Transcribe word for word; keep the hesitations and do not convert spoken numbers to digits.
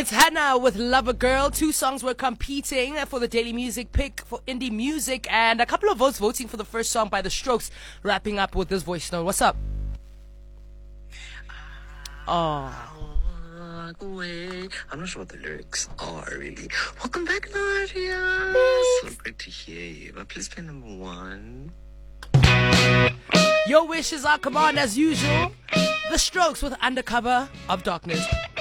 It's Hannah with Lover Girl. Two songs were competing for the Daily Music pick for indie music, and a couple of votes voting for the first song by The Strokes. Wrapping up with this voice note. What's up? Oh. I'm not sure what the lyrics are, really. Welcome back, Nadia. So great to hear you. But please play number one. Your wishes are command as usual. The Strokes with Undercover of Darkness.